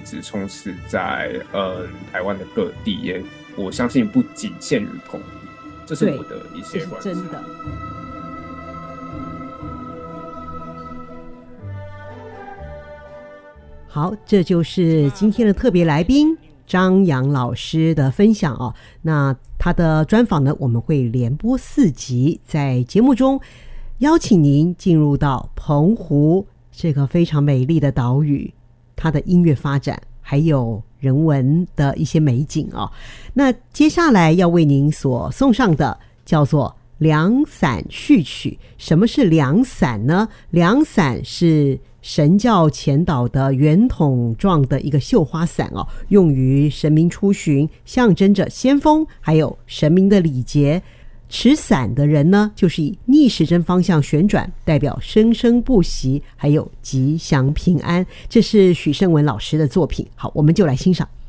直充斥在台湾的各地，也我相信不仅限于澎湖，这是我的一些观察。 真的。好，这就是今天的特别来宾张扬老师的分享哦。那他的专访呢，我们会连播4集，在节目中邀请您进入到澎湖这个非常美丽的岛屿，它的音乐发展还有人文的一些美景哦。那接下来要为您所送上的叫做凉伞序曲。什么是凉伞呢？凉伞是神教前导的圆筒状的一个绣花伞哦，用于神明出巡，象征着先锋还有神明的礼节。持伞的人呢，就是以逆时针方向旋转，代表生生不息还有吉祥平安。这是许胜文老师的作品。好，我们就来欣赏。